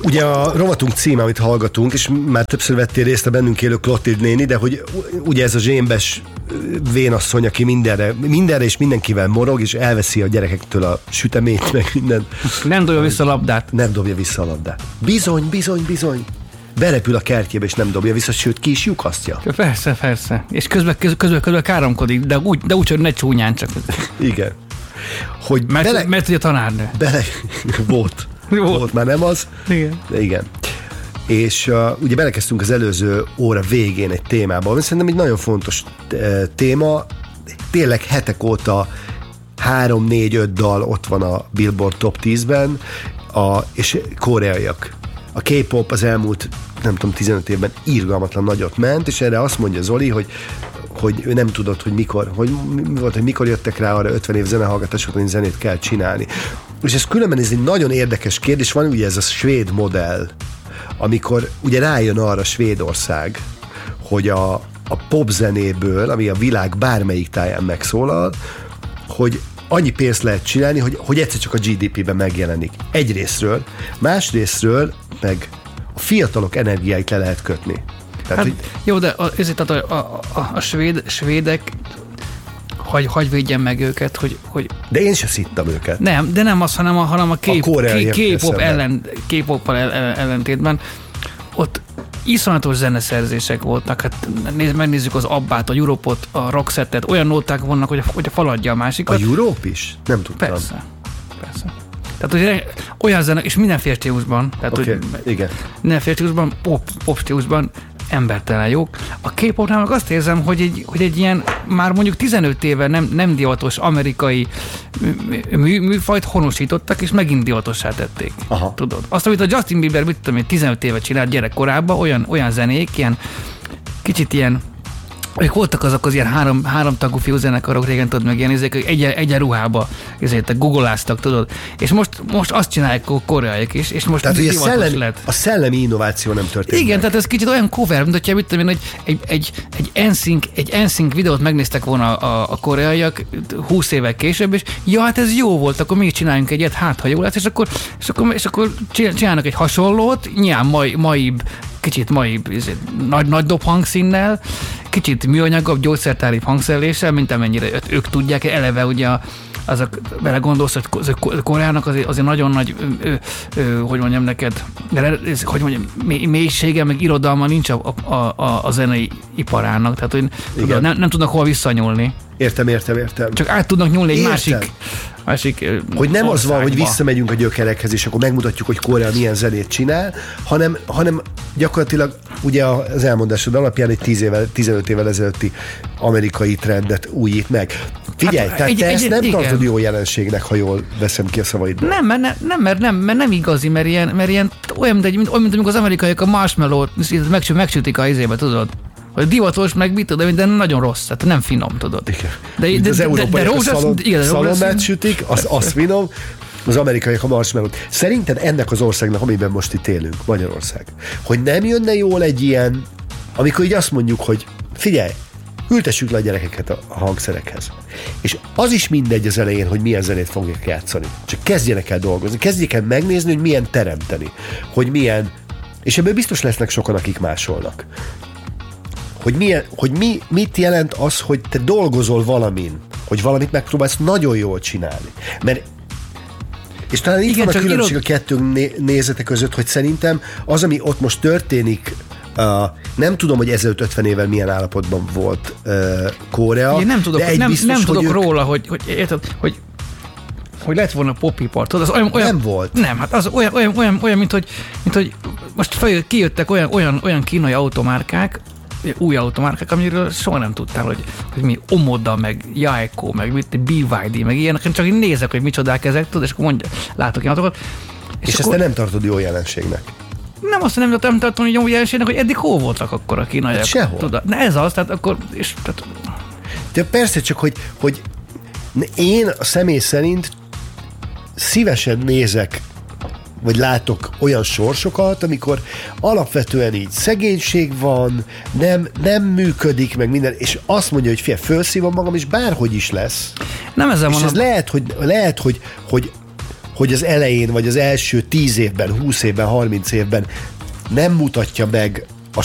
Ugye a rovatunk címe, amit hallgatunk, és már többször vettél részt a bennünk élő Klotild néni, de hogy ugye ez a zsémbes vénasszony, aki mindenre és mindenkivel morog, és elveszi a gyerekektől a süteményt, meg minden. Nem dobja vissza a labdát. Nem dobja vissza a labdát. Bizony. Berepül a kertjébe, és nem dobja vissza, sőt, ki is lyukasztja. Persze. És közben káromkodik, de úgy, hogy ne csúnyán csak. Igen. Hogy mert ugye tanárnő. Volt, már nem az. Igen. De igen. És ugye belekezdtünk az előző óra végén egy témába, ami szerintem egy nagyon fontos téma. Tényleg hetek óta 3-4-5 dal ott van a Billboard Top 10-ben, és koreaiak. A K-pop az elmúlt, nem tudom, 15 évben irgalmatlan nagyot ment, és erre azt mondja Zoli, hogy ő nem tudott, hogy mikor jöttek rá arra 50 év zenehallgatás után, hogy zenét kell csinálni. És ez különben ez egy nagyon érdekes kérdés, van ugye ez a svéd modell, amikor ugye rájön arra Svédország, hogy a popzenéből, ami a világ bármelyik táján megszólal, hogy annyi pénzt lehet csinálni, hogy egyszer csak a GDP-ben megjelenik. Egyrészről, másrészről meg a fiatalok energiáit le lehet kötni. Tehát, hát, jó, de a svédek hagy védjen meg őket, hogy... De én se szittam őket. Nem az, hanem a K-pop-pal ellentétben. Ott iszonyatos zeneszerzések voltak. Hát megnézzük az Abbát, a Europot, a Roxettet, olyan nóták vannak, hogy a faladja a másikat. A Europe is? Nem tudtam. Persze. Tehát, hogy olyan zene, és mindenféle stílusban, tehát, okay, igen. Mindenféle stílusban, pop stílusban embertelen jók. A K-popnál meg azt érzem, hogy egy ilyen már mondjuk 15 éve nem divatos amerikai műfajt honosítottak, és megint divatossá tették. Aha. Tudod? Azt, amit a Justin Bieber 15 éve csinált gyerekkorában, olyan zenék, ilyen kicsit ilyen, ők voltak azok az ilyen háromtagú fiúzenekarok régen, tudod, meg ilyen egy ruhába googoláztak, tudod. És most azt csinálják koreaiak is, és most tehát, lett. A szellemi innováció nem történt. Igen, tehát ez kicsit olyan cover, mint hogyha mit tudom én, hogy egy NSYNC videót megnéztek volna a koreaiak 20 évvel később, és hát ez jó volt, akkor még csináljunk egyet, hát ha jó lesz, és akkor csinálnak egy hasonlót, nyilván kicsit nagy dob hangszínnel, kicsit műanyagabb, gyógyszertári hangszereléssel, mint amennyire ők tudják, eleve ugye azok, belegondolsz, hogy Koreának azért nagyon nagy, hogy mondjam neked, hogy mondjam, mélysége, meg irodalma nincs a zenei iparának, tehát hogy tudod, nem tudnak hol visszanyúlni. Értem. Csak át tudnak nyúlni egy másik hogy nem az van, hogy visszamegyünk a gyökerekhez, és akkor megmutatjuk, hogy Korea milyen zenét csinál, hanem gyakorlatilag ugye az elmondásod alapján egy 15 évvel ezelőtti amerikai trendet újít meg. Figyelj, tehát te ezt nem tartod jó jelenségnek, ha jól veszem ki a szavaidból. Mert nem igazi, mert ilyen olyan, mint amikor az amerikaiak a marshmallow-t megsütik a izébe, tudod? Hogy divatos, meg mit tudom, de nagyon rossz, tehát nem finom, tudod. Igen. De az európaiak a szalonnát sütik, az finom, az amerikaiak a marshmallow-t. Szerinted ennek az országnak, amiben most itt élünk, Magyarország, hogy nem jönne jól egy ilyen, amikor így azt mondjuk, hogy figyelj, ültessük le a gyerekeket a hangszerekhez. És az is mindegy az elején, hogy milyen zenét fogják játszani. Csak kezdjenek el dolgozni, kezdjék el megnézni, hogy milyen teremteni, hogy milyen, és ebből biztos lesznek sokan, akik másolnak. Hogy mit jelent az, hogy te dolgozol valamin, hogy valamit megpróbálsz nagyon jól csinálni. Mert és talán itt van a különbség a kettő nézete között, hogy szerintem az, ami ott most történik, nem tudom, hogy ezelőtt 50 évvel milyen állapotban volt Korea. Én nem tudok róla, hogy lett volna popipart. Az olyan, nem volt. Nem, hát az olyan mint hogy most kijöttek olyan kínai automárkák, új automárkák, amiről soha nem tudtál, hogy mi Omoda, meg Yaeco, meg BYD, meg ilyenek, csak én nézek, hogy micsodák ezek, tudod, és akkor látok ilyen autokat. És ezt te nem tartod jó jelenségnek? Nem azt nem tartom jó jelenségnek, hogy eddig hol voltak akkor a kínaiak. Hát sehol. Tudod, de ez az, tehát akkor... De persze, csak hogy én a személy szerint szívesen nézek vagy látok olyan sorsokat, amikor alapvetően így szegénység van, nem működik, meg minden, és azt mondja, hogy figyelj, felszívom magam, és bárhogy is lesz. Nem ezzel és ez lehet, hogy hogy az elején, vagy az első 10 évben, 20 évben, 30 évben nem mutatja meg